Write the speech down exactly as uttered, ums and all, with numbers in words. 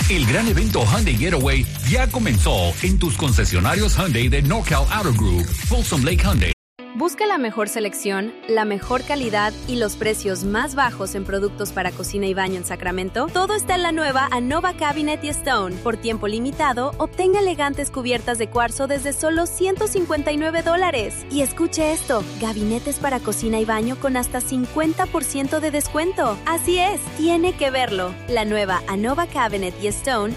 El gran evento Hyundai Getaway ya comenzó en tus concesionarios Hyundai de NorCal Auto Group, Folsom Lake Hyundai. Busca la mejor selección, la mejor calidad y los precios más bajos en productos para cocina y baño en Sacramento. Todo está en la nueva Anova Cabinet y Stone. Por tiempo limitado, obtenga elegantes cubiertas de cuarzo desde solo ciento cincuenta y nueve dólares. Y escuche esto, gabinetes para cocina y baño con hasta cincuenta por ciento de descuento. Así es, tiene que verlo. La nueva Anova Cabinet y Stone